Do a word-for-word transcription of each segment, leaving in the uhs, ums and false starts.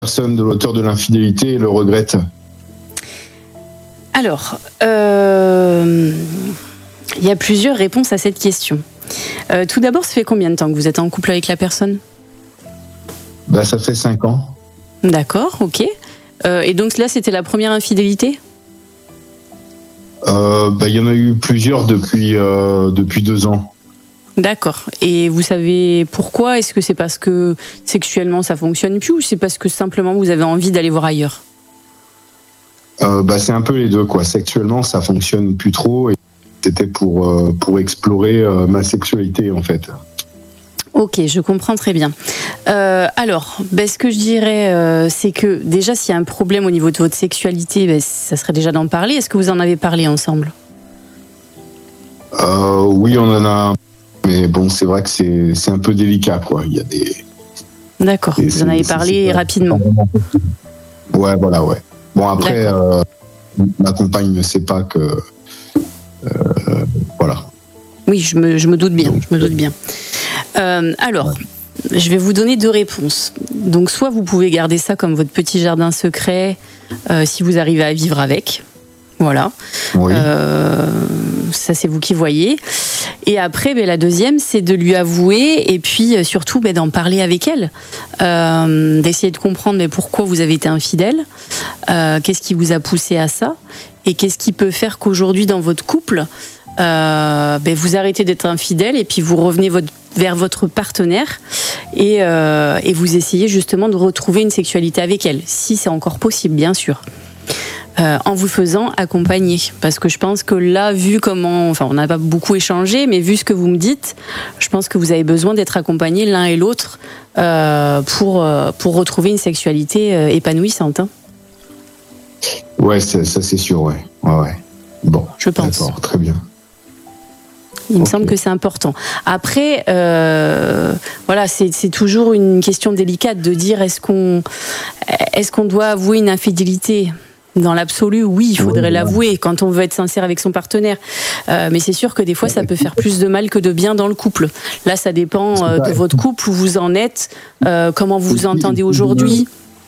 personne de l'auteur de l'infidélité le regrette? Alors, euh, il y a plusieurs réponses à cette question. Euh, tout d'abord, ça fait combien de temps que vous êtes en couple avec la personne? Bah, ça fait cinq ans. D'accord, ok. Euh, et donc là, c'était la première infidélité? euh, bah, y en a eu plusieurs depuis, euh, depuis deux ans. D'accord. Et vous savez pourquoi? Est-ce que c'est parce que sexuellement ça fonctionne plus, ou c'est parce que simplement vous avez envie d'aller voir ailleurs? euh, bah, C'est un peu les deux, quoi. Sexuellement, ça fonctionne plus trop et c'était pour, euh, pour explorer euh, ma sexualité, en fait. Ok, je comprends très bien. Euh, alors, ben, ce que je dirais, euh, c'est que déjà, s'il y a un problème au niveau de votre sexualité, ben, ça serait déjà d'en parler. Est-ce que vous en avez parlé ensemble? euh, Oui, on en a, mais bon, c'est vrai que c'est, c'est un peu délicat, quoi. Il y a des... D'accord, Et vous en avez parlé c'est, rapidement. Ouais, voilà, ouais. Bon, après, euh, ma compagne ne sait pas que... Euh, voilà. Oui, je me, je me doute bien, je me doute bien. Euh, alors, ouais. Je vais vous donner deux réponses. Donc, soit vous pouvez garder ça comme votre petit jardin secret, euh, si vous arrivez à vivre avec. Voilà. Oui. Euh, ça, c'est vous qui voyez. Et après, ben, la deuxième, c'est de lui avouer et puis surtout ben, d'en parler avec elle. Euh, d'essayer de comprendre mais pourquoi vous avez été infidèle, euh, qu'est-ce qui vous a poussé à ça, et qu'est-ce qui peut faire qu'aujourd'hui, dans votre couple, euh, ben, vous arrêtez d'être infidèle et puis vous revenez votre, vers votre partenaire et, euh, et vous essayez justement de retrouver une sexualité avec elle, si c'est encore possible, bien sûr. Euh, en vous faisant accompagner, parce que je pense que là, vu comment, enfin, on n'a pas beaucoup échangé, mais vu ce que vous me dites, je pense que vous avez besoin d'être accompagnés l'un et l'autre euh, pour euh, pour retrouver une sexualité euh, épanouissante. Hein. Ouais, ça, ça c'est sûr, ouais. ouais, ouais. Bon, je pense. D'accord, très bien. Il me okay. semble que c'est important. Après, euh, voilà, c'est, c'est toujours une question délicate de dire est-ce qu'on est-ce qu'on doit avouer une infidélité? Dans l'absolu, oui, il faudrait oui, l'avouer quand on veut être sincère avec son partenaire. Euh, mais c'est sûr que des fois, ça peut faire plus de mal que de bien dans le couple. Là, ça dépend euh, de votre couple, où vous en êtes, euh, comment vous vous entendez aujourd'hui.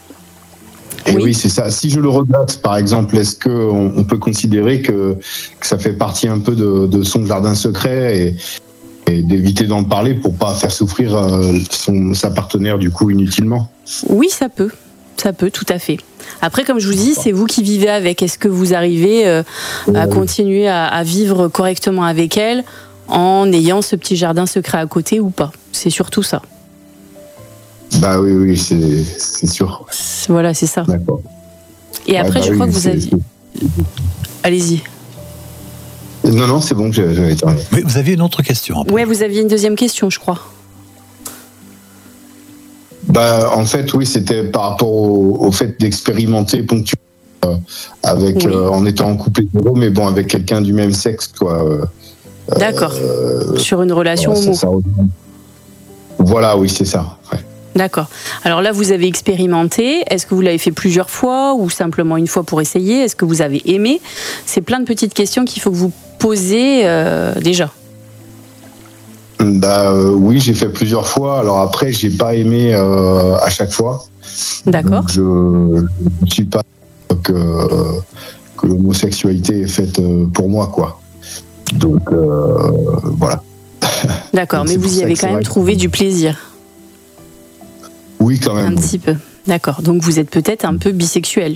Et oui. oui, c'est ça. Si je le regrette, par exemple, est-ce qu'on on peut considérer que, que ça fait partie un peu de, de son jardin secret et, et d'éviter d'en parler pour pas faire souffrir euh, son, sa partenaire du coup inutilement? Oui, ça peut. Ça peut, tout à fait. Après, comme je vous dis, c'est vous qui vivez avec. Est-ce que vous arrivez euh, à continuer à, à vivre correctement avec elle en ayant ce petit jardin secret à côté ou pas? C'est surtout ça. Bah oui, oui, c'est, c'est sûr. Voilà, c'est ça. D'accord. Et après, ouais, bah je crois oui, que vous c'est, avez... C'est... Allez-y. Non, non, c'est bon, j'avais terminé. Mais vous aviez une autre question. Oui, vous aviez une deuxième question, je crois. Bah, en fait, oui, c'était par rapport au, au fait d'expérimenter ponctuellement euh, avec, oui. euh, en étant en couple hétéro, mais bon, avec quelqu'un du même sexe, quoi. Euh, D'accord. Euh, Sur une relation voilà, homo. Ça, voilà, oui, c'est ça. Ouais. D'accord. Alors là, vous avez expérimenté. Est-ce que vous l'avez fait plusieurs fois ou simplement une fois pour essayer? Est-ce que vous avez aimé? C'est plein de petites questions qu'il faut que vous posez euh, déjà. Bah euh, oui, j'ai fait plusieurs fois. Alors après, j'ai pas aimé euh, à chaque fois. D'accord. Donc, je ne suis pas que que l'homosexualité est faite pour moi, quoi. Donc euh, voilà. D'accord, Donc, mais vous y avez quand même trouvé que... du plaisir. Oui, quand même. Un petit peu. D'accord. Donc vous êtes peut-être un peu bisexuel.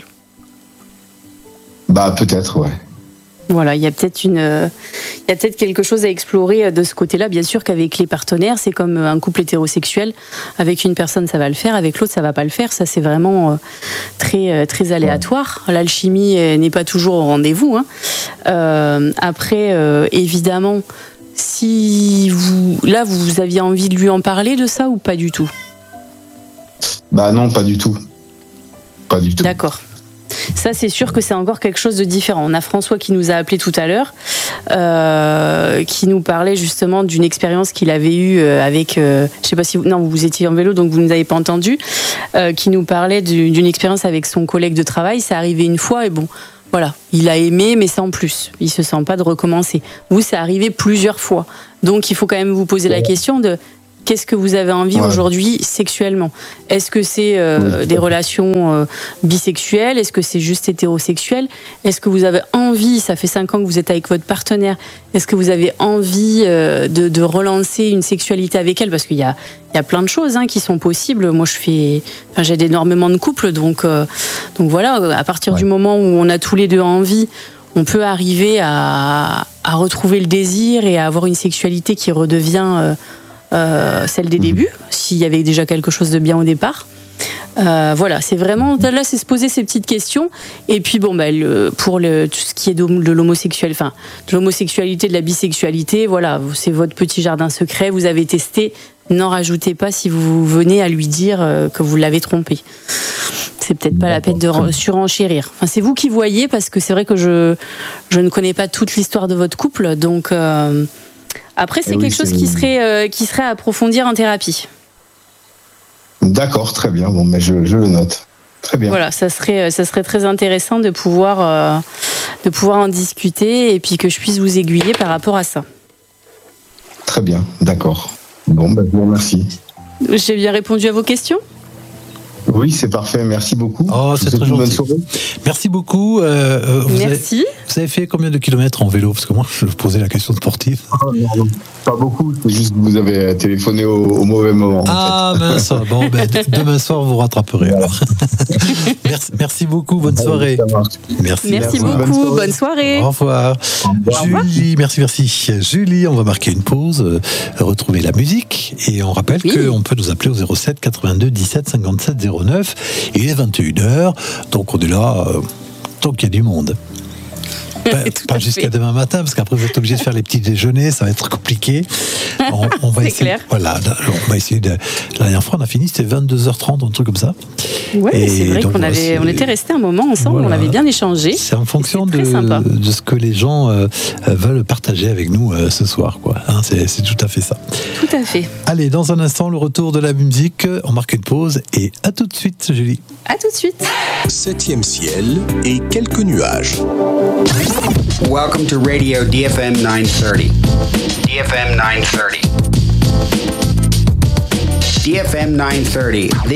Bah peut-être, ouais. Voilà, il y a peut-être une, il y a peut-être quelque chose à explorer de ce côté-là. Bien sûr qu'avec les partenaires, c'est comme un couple hétérosexuel. Avec une personne, ça va le faire, avec l'autre, ça va pas le faire. Ça, c'est vraiment très, très aléatoire. L'alchimie n'est pas toujours au rendez-vous. Hein. Euh, après, euh, évidemment, si vous, là, vous aviez envie de lui en parler de ça ou pas du tout? Bah non, pas du tout. Pas du tout. D'accord. Ça, c'est sûr que c'est encore quelque chose de différent. On a François qui nous a appelé tout à l'heure, euh, qui nous parlait justement d'une expérience qu'il avait eue avec, euh, je sais pas si vous, non, vous étiez en vélo, donc vous ne nous avez pas entendu, euh, qui nous parlait du, d'une expérience avec son collègue de travail. Ça arrivé une fois et bon, voilà, il a aimé, mais sans plus. Il se sent pas de recommencer. Vous, c'est arrivé plusieurs fois. Donc, il faut quand même vous poser la question de qu'est-ce que vous avez envie ouais. aujourd'hui sexuellement. Est-ce que c'est euh, oui. des relations euh, bisexuelles? Est-ce que c'est juste hétérosexuel? Est-ce que vous avez envie, ça fait cinq ans que vous êtes avec votre partenaire, est-ce que vous avez envie euh, de, de relancer une sexualité avec elle? Parce qu'il y a, il y a plein de choses hein, qui sont possibles. Moi, je fais, enfin, j'aide énormément de couples, donc, euh, donc voilà, à partir ouais. du moment où on a tous les deux envie, on peut arriver à, à retrouver le désir et à avoir une sexualité qui redevient euh, euh, celle des mmh. débuts, s'il y avait déjà quelque chose de bien au départ. Euh, voilà, c'est vraiment là, c'est se poser ces petites questions. Et puis bon, bah, le, pour le, tout ce qui est de, de l'homosexuel, enfin, de l'homosexualité, de la bisexualité, voilà, c'est votre petit jardin secret. Vous avez testé. N'en rajoutez pas si vous venez à lui dire que vous l'avez trompé. C'est peut-être pas la peine de surenchérir. Enfin, c'est vous qui voyez, parce que c'est vrai que je, je ne connais pas toute l'histoire de votre couple. Donc, euh, après, c'est et quelque oui, chose c'est... Qui, serait, euh, qui serait à approfondir en thérapie. D'accord, très bien. Bon, mais je, je le note. Très bien. Voilà, ça serait, ça serait très intéressant de pouvoir, euh, de pouvoir en discuter et puis que je puisse vous aiguiller par rapport à ça. Très bien, d'accord. Bon, ben, je vous remercie. J'ai bien répondu à vos questions ? Oui, c'est parfait. Merci beaucoup. Oh, c'est très gentil. Bonne soirée. Merci beaucoup. Euh, vous Merci. Avez, vous avez fait combien de kilomètres en vélo? Parce que moi, je me posais la question sportive. Oh, non, non, pas beaucoup. C'est juste que vous avez téléphoné au, au mauvais moment. Ah, en fait. Mince. Bon, ben, demain soir, vous rattraperez. Voilà. Alors. merci, merci beaucoup. Bonne soirée. Merci, merci beaucoup. Bonne soirée. Bonne soirée. Au revoir. Au revoir. Julie, merci, merci. Julie, on va marquer une pause, euh, retrouver la musique. Et on rappelle oui. qu'on peut nous appeler au zéro sept quatre-vingt-deux dix-sept cinquante-sept zéro neuf. Il est vingt et une heures, donc on est là euh, tant qu'il y a du monde. Pas, pas jusqu'à demain matin, parce qu'après vous êtes obligé de faire les petits déjeuners, ça va être compliqué. On, on va c'est essayer. Clair. Voilà, on va essayer de. La dernière fois, on a fini, c'était vingt-deux heures trente, un truc comme ça. Ouais, et c'est vrai donc, qu'on avait, on était restés un moment ensemble, voilà. On avait bien échangé. C'est en fonction de, de ce que les gens euh, veulent partager avec nous euh, ce soir, quoi. Hein, c'est, c'est tout à fait ça. Tout à fait. Allez, dans un instant, le retour de la musique. On marque une pause et à tout de suite, Julie. À tout de suite. Septième ciel et quelques nuages. Welcome to Radio D F M nine thirty. D F M nine thirty. D F M nine thirty.